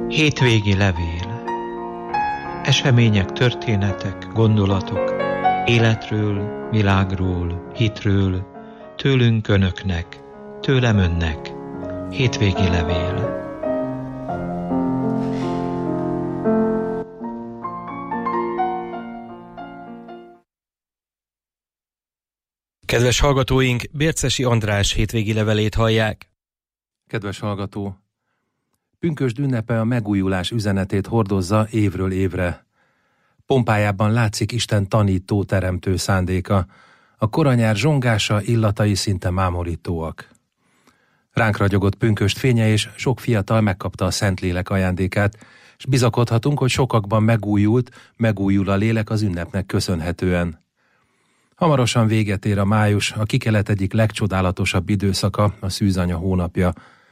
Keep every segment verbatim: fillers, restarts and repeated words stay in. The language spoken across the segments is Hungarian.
Hétvégi levél. Események, történetek, gondolatok, életről, világról, hitről, tőlünk önöknek, tőlem önnek. Hétvégi levél. Kedves hallgatóink, Bércesi András hétvégi levelét hallják. Kedves hallgató! Pünkösd ünnepe a megújulás üzenetét hordozza évről évre. Pompájában látszik Isten tanító, teremtő szándéka. A koranyár zsongása, illatai szinte mámorítóak. Ránk ragyogott pünkösd fénye, és sok fiatal megkapta a Szentlélek ajándékát, és bizakodhatunk, hogy sokakban megújult, megújul a lélek az ünnepnek köszönhetően. Hamarosan véget ér a május, a kikelet egyik legcsodálatosabb időszaka, a szűzanya hónapja.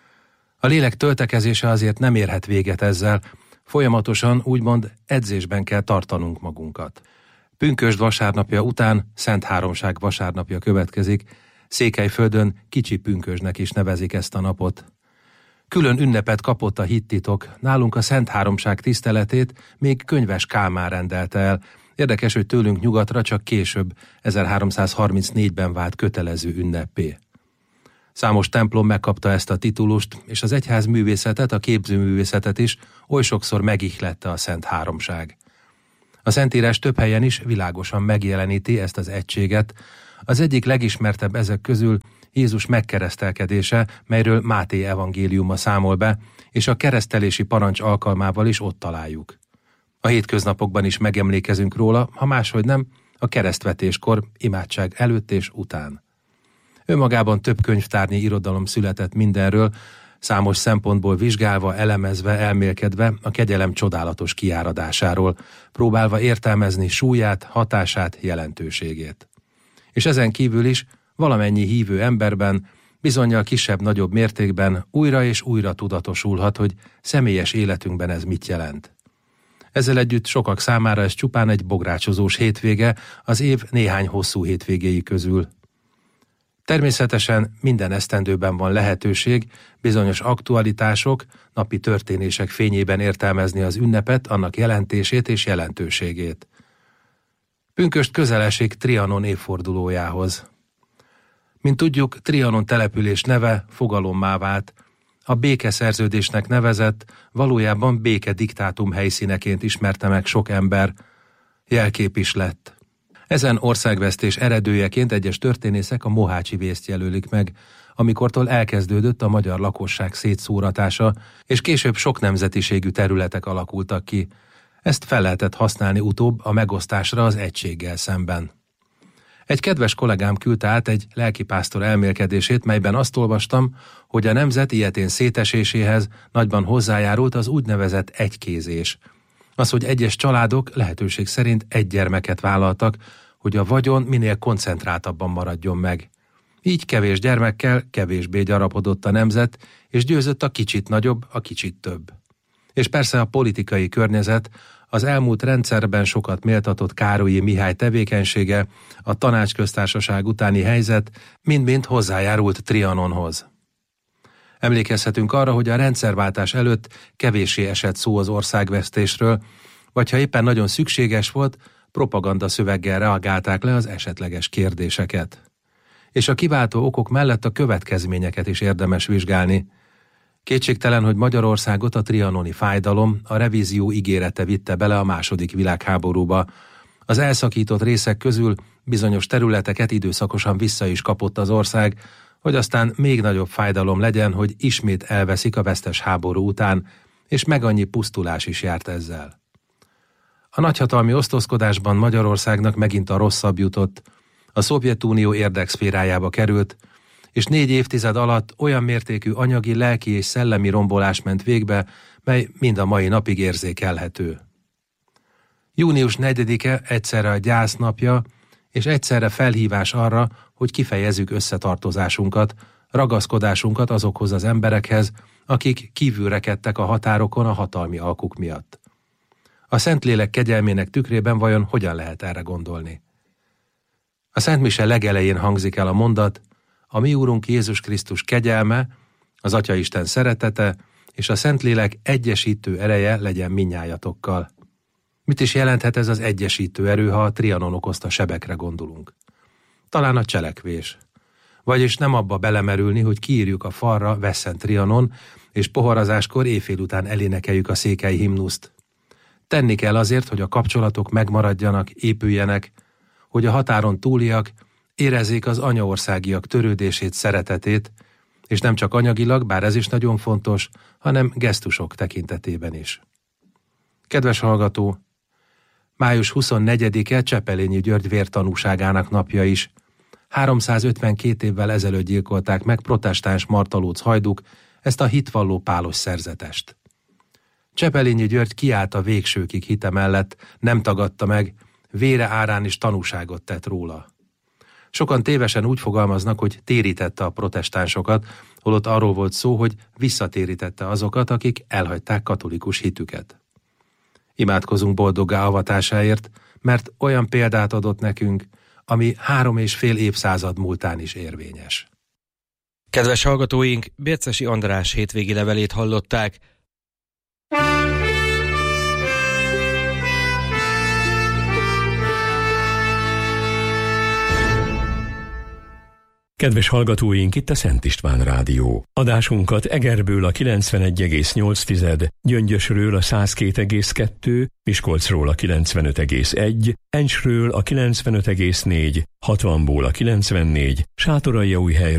A lélek töltekezése azért nem érhet véget ezzel, folyamatosan úgymond edzésben kell tartanunk magunkat. Pünkösd vasárnapja után Szent Háromság vasárnapja következik, Székelyföldön Kicsi Pünkösdnek is nevezik ezt a napot. Külön ünnepet kapott a hittitok, nálunk a Szent Háromság tiszteletét még Könyves Kálmán rendelte el. Érdekes, hogy tőlünk nyugatra csak később, ezerháromszázharmincnégyben vált kötelező ünneppé. Számos templom megkapta ezt a titulust, és az egyház művészetet, a képzőművészetet is oly sokszor megihlette a Szent Háromság. A Szentírás több helyen is világosan megjeleníti ezt az egységet. Az egyik legismertebb ezek közül Jézus megkeresztelkedése, melyről Máté evangéliuma számol be, és a keresztelési parancs alkalmával is ott találjuk. A hétköznapokban is megemlékezünk róla, ha máshogy nem, a keresztvetéskor, imádság előtt és után. Önmagában több könyvtárnyi irodalom született mindenről, számos szempontból vizsgálva, elemezve, elmélkedve a kegyelem csodálatos kiáradásáról, próbálva értelmezni súlyát, hatását, jelentőségét. És ezen kívül is valamennyi hívő emberben, bizonnyal kisebb-nagyobb mértékben újra és újra tudatosulhat, hogy személyes életünkben ez mit jelent. Ezzel együtt sokak számára ez csupán egy bográcsozós hétvége az év néhány hosszú hétvégéi közül. Természetesen minden esztendőben van lehetőség bizonyos aktualitások, napi történések fényében értelmezni az ünnepet, annak jelentését és jelentőségét. Pünkösd közel esik Trianon évfordulójához. Mint tudjuk, Trianon település neve fogalommá vált, a békeszerződésnek nevezett, valójában békediktátum helyszíneként ismerte meg sok ember, jelkép is lett. Ezen országvesztés eredőjeként egyes történészek a mohácsi vészt jelölik meg, amikortól elkezdődött a magyar lakosság szétszóratása, és később sok nemzetiségű területek alakultak ki. Ezt fel lehetett használni utóbb a megosztásra az egységgel szemben. Egy kedves kollégám küldte át egy lelkipásztor elmélkedését, melyben azt olvastam, hogy a nemzet ilyetén széteséséhez nagyban hozzájárult az úgynevezett egykézés. Az, hogy egyes családok lehetőség szerint egy gyermeket vállaltak, hogy a vagyon minél koncentráltabban maradjon meg. Így kevés gyermekkel kevésbé gyarapodott a nemzet, és győzött a kicsit nagyobb, a kicsit több. És persze a politikai környezet, az elmúlt rendszerben sokat méltatott Károlyi Mihály tevékenysége, a tanácsköztársaság utáni helyzet mind-mind hozzájárult Trianonhoz. Emlékezhetünk arra, hogy a rendszerváltás előtt kevéssé esett szó az országvesztésről, vagy ha éppen nagyon szükséges volt, propaganda szöveggel reagálták le az esetleges kérdéseket. És a kiváltó okok mellett a következményeket is érdemes vizsgálni. Kétségtelen, hogy Magyarországot a trianoni fájdalom, a revízió ígérete vitte bele a második világháborúba. Az elszakított részek közül bizonyos területeket időszakosan vissza is kapott az ország, hogy aztán még nagyobb fájdalom legyen, hogy ismét elveszik a vesztes háború után, és meg annyi pusztulás is járt ezzel. A nagyhatalmi osztozkodásban Magyarországnak megint a rosszabb jutott, a Szovjetunió érdekszférájába került, és négy évtized alatt olyan mértékű anyagi, lelki és szellemi rombolás ment végbe, mely mind a mai napig érzékelhető. június negyedike egyszerre a gyász napja, és egyszerre felhívás arra, hogy kifejezzük összetartozásunkat, ragaszkodásunkat azokhoz az emberekhez, akik kívülrekedtek a határokon a hatalmi alkuk miatt. A Szentlélek kegyelmének tükrében vajon hogyan lehet erre gondolni? A Szentmise legelején hangzik el a mondat: a mi Úrunk Jézus Krisztus kegyelme, az Atyaisten szeretete és a Szentlélek egyesítő ereje legyen mindnyájatokkal. Mit is jelenthet ez az egyesítő erő, ha a Trianon okozta sebekre gondolunk? Talán a cselekvés. Vagyis nem abba belemerülni, hogy kiírjuk a falra Vesszen Trianon, és poharazáskor éjfél után elénekeljük a székely himnuszt. Tenni kell azért, hogy a kapcsolatok megmaradjanak, épüljenek, hogy a határon túliak érezzék az anyaországiak törődését, szeretetét, és nem csak anyagilag, bár ez is nagyon fontos, hanem gesztusok tekintetében is. Kedves hallgató, május huszonnegyedike Csepelényi György vértanúságának napja is. háromszázötvenkét évvel ezelőtt gyilkolták meg protestáns martalóc hajduk ezt a hitvalló pálos szerzetest. Csepelényi György kiállt a végsőkig hite mellett, nem tagadta meg, vére árán is tanúságot tett róla. Sokan tévesen úgy fogalmaznak, hogy térítette a protestánsokat, holott arról volt szó, hogy visszatérítette azokat, akik elhagyták katolikus hitüket. Imádkozunk boldoggá avatásáért, mert olyan példát adott nekünk, ami három és fél évszázad múltán is érvényes. Kedves hallgatóink, Bércesi András hétvégi levelét hallották. Kedves hallgatóink, itt a Szent István Rádió. Adásunkat Egerből a kilencvenegy egész nyolc, Gyöngyösről a száz két egész kettő, Miskolcról a kilencvenöt egész egy, Encsről a kilencvenöt egész négy, hatvanból a kilencvennégy, Sátoraljaújhelyről